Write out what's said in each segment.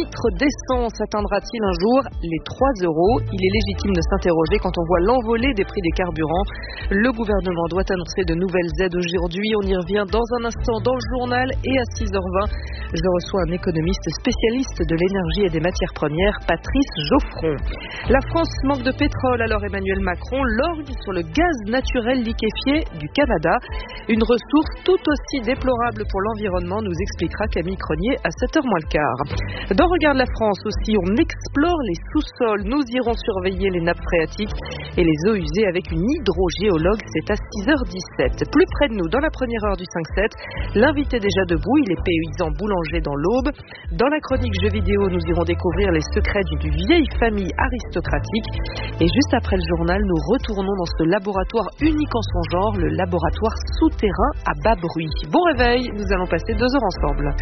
litre d'essence atteindra-t-il un jour les 3 €? Il est légitime de s'interroger quand on voit l'envolée des prix des carburants. Le gouvernement doit annoncer de nouvelles aides aujourd'hui. On y revient dans un instant dans le journal et à 6h20. Je reçois un économiste spécialiste de l'énergie et des matières premières, Patrice Geoffron. La France manque de pétrole, alors Emmanuel Macron lorgne sur le gaz naturel liquéfié du Canada. Une ressource tout aussi déplorable pour l'environnement, nous expliquera Camille Cronier à 7h moins le quart. Dans Regarde la France aussi, on explore les sous-sols. Nous irons surveiller les nappes phréatiques et les eaux usées avec une hydrogéologue. C'est à 6h17. Plus près de nous, dans la première heure du 5-7, l'invité déjà debout, il est paysan boulanger dans l'Aube. Dans la chronique jeux vidéo, nous irons découvrir les secrets d'une vieille famille aristocratique. Et juste après le journal, nous retournons dans ce laboratoire unique en son genre, le laboratoire souterrain à bas bruit. Bon réveil, nous allons passer 2 heures ensemble.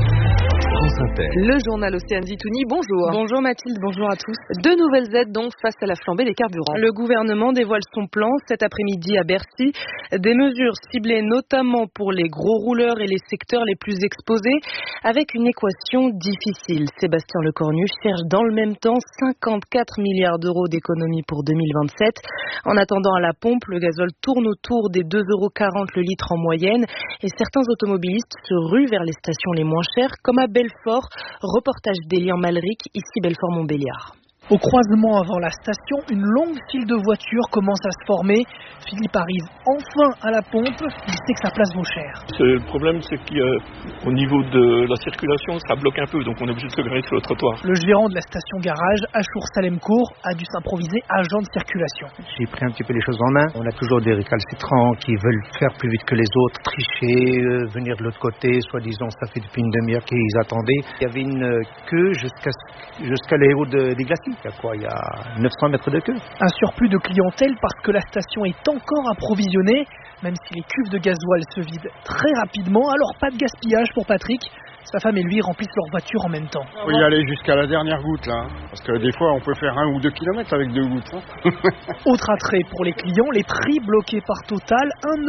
Le journal Océane Zitouni, bonjour. Bonjour Mathilde, bonjour à tous. 2 nouvelles aides donc face à la flambée des carburants. Le gouvernement dévoile son plan cet après-midi à Bercy. Des mesures ciblées notamment pour les gros rouleurs et les secteurs les plus exposés, avec une équation difficile. Sébastien Lecornu cherche dans le même temps 54 milliards d'euros d'économies pour 2027. En attendant à la pompe, le gazole tourne autour des 2,40 € le litre en moyenne et certains automobilistes se ruent vers les stations les moins chères, comme à Belfort. Reportage d'Elian Malric, ici Belfort-Montbéliard. Au croisement avant la station, une longue file de voitures commence à se former. Philippe arrive enfin à la pompe, il sait que sa place vaut cher. Le problème, c'est qu'au niveau de la circulation, ça bloque un peu, donc on est obligé de se garer sur le trottoir. Le gérant de la station garage, Achour Salemcourt, a dû s'improviser agent de circulation. J'ai pris un petit peu les choses en main. On a toujours des récalcitrants qui veulent faire plus vite que les autres, tricher, venir de l'autre côté, soi-disant ça fait depuis une demi-heure qu'ils attendaient. Il y avait une queue jusqu'à les hauts des glacis. Il y a 900 mètres de queue. Un surplus de clientèle parce que la station est encore approvisionnée, même si les cuves de gasoil se vident très rapidement. Alors pas de gaspillage pour Patrick. Sa femme et lui remplissent leur voiture en même temps. Il faut y aller jusqu'à la dernière goutte là, parce que des fois on peut faire 1 ou 2 kilomètres avec 2 gouttes. Autre attrait pour les clients, les prix bloqués par Total,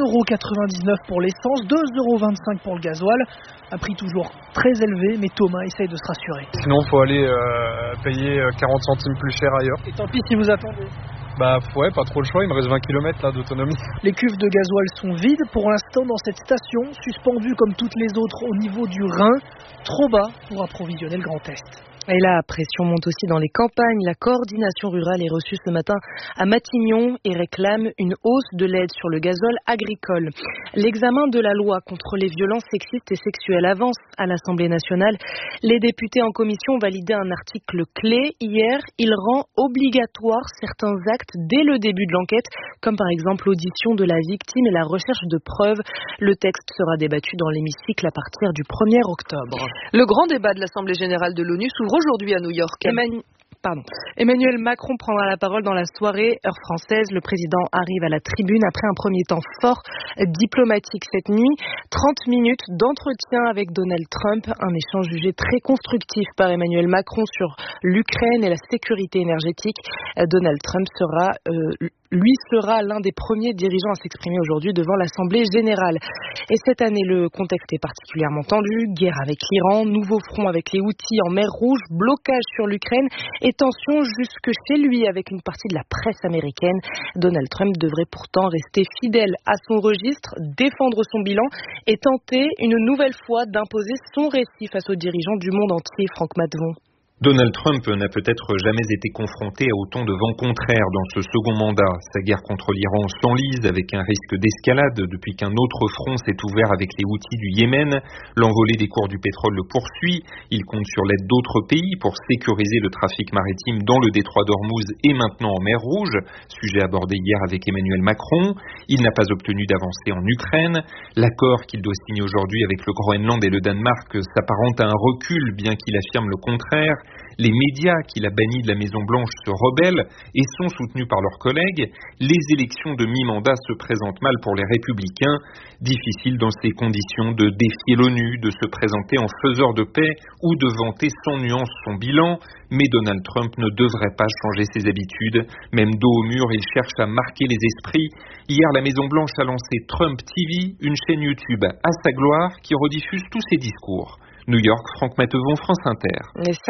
1,99 € pour l'essence, 2,25 € pour le gasoil. Un prix toujours très élevé, mais Thomas essaye de se rassurer. Sinon il faut aller payer 40 centimes plus cher ailleurs. Et tant pis si vous attendez. Ouais, pas trop le choix, il me reste 20 km là d'autonomie. Les cuves de gasoil sont vides pour l'instant dans cette station, suspendue comme toutes les autres au niveau du Rhin, trop bas pour approvisionner le Grand Est. Et la pression monte aussi dans les campagnes. La coordination rurale est reçue ce matin à Matignon et réclame une hausse de l'aide sur le gazole agricole. L'examen de la loi contre les violences sexistes et sexuelles avance à l'Assemblée nationale. Les députés en commission ont validé un article clé hier. Il rend obligatoire certains actes dès le début de l'enquête, comme par exemple l'audition de la victime et la recherche de preuves. Le texte sera débattu dans l'hémicycle à partir du 1er octobre. Le grand débat de l'Assemblée générale de l'ONU s'ouvre aujourd'hui à New York. Emmanuel Macron prendra la parole dans la soirée, heure française. Le président arrive à la tribune après un premier temps fort diplomatique cette nuit. 30 minutes d'entretien avec Donald Trump, un échange jugé très constructif par Emmanuel Macron sur l'Ukraine et la sécurité énergétique. Donald Trump sera l'un des premiers dirigeants à s'exprimer aujourd'hui devant l'Assemblée générale. Et cette année, le contexte est particulièrement tendu. Guerre avec l'Iran, nouveau front avec les Houthis en mer Rouge, blocage sur l'Ukraine et tension jusque chez lui avec une partie de la presse américaine. Donald Trump devrait pourtant rester fidèle à son registre, défendre son bilan et tenter une nouvelle fois d'imposer son récit face aux dirigeants du monde entier. Franck Matvon. Donald Trump n'a peut-être jamais été confronté à autant de vents contraires dans ce second mandat. Sa guerre contre l'Iran s'enlise avec un risque d'escalade depuis qu'un autre front s'est ouvert avec les Houthis du Yémen. L'envolée des cours du pétrole le poursuit. Il compte sur l'aide d'autres pays pour sécuriser le trafic maritime dans le détroit d'Ormuz et maintenant en mer Rouge, sujet abordé hier avec Emmanuel Macron. Il n'a pas obtenu d'avancée en Ukraine. L'accord qu'il doit signer aujourd'hui avec le Groenland et le Danemark s'apparente à un recul, bien qu'il affirme le contraire. Les médias qu'il a bannis de la Maison-Blanche se rebellent et sont soutenus par leurs collègues. Les élections de mi-mandat se présentent mal pour les Républicains. Difficile dans ces conditions de défier l'ONU, de se présenter en faiseur de paix ou de vanter sans nuance son bilan. Mais Donald Trump ne devrait pas changer ses habitudes. Même dos au mur, il cherche à marquer les esprits. Hier, la Maison-Blanche a lancé Trump TV, une chaîne YouTube à sa gloire qui rediffuse tous ses discours. New York, Franck Mattevon, France Inter.